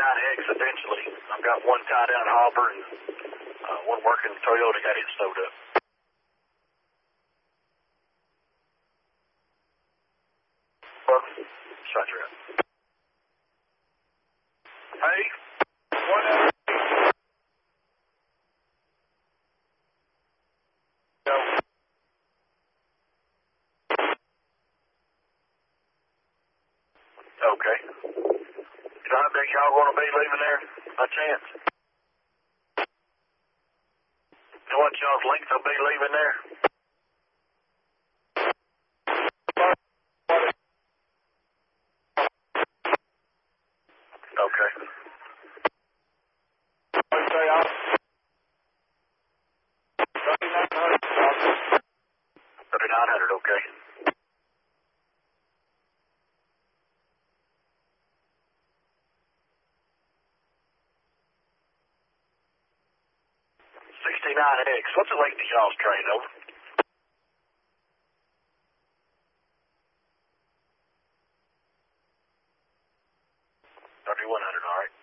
69X eventually. I've got one tied down hopper and one working Toyota got it stowed up. Shot you out. Hey, what else? Go. Okay. So I think y'all going to be leaving there by chance? You know what y'all's length will be leaving there? Okay. What do you say, Al? 3,900, okay. X. What's the length of y'all's train, over? 3,100, all right.